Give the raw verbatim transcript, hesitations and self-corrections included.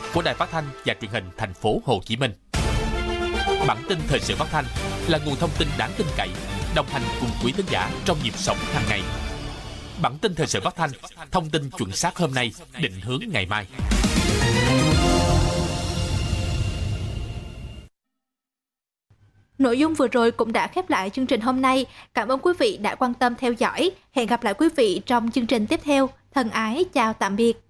của Đài Phát thanh và Truyền hình thành phố Hồ Chí Minh. Bản tin thời sự phát thanh là nguồn thông tin đáng tin cậy, đồng hành cùng quý thính giả trong nhịp sống hàng ngày. Bản tin thời sự phát thanh, thông tin chuẩn xác hôm nay, định hướng ngày mai. Nội dung vừa rồi cũng đã khép lại chương trình hôm nay. Cảm ơn quý vị đã quan tâm theo dõi. Hẹn gặp lại quý vị trong chương trình tiếp theo. Thân ái chào tạm biệt.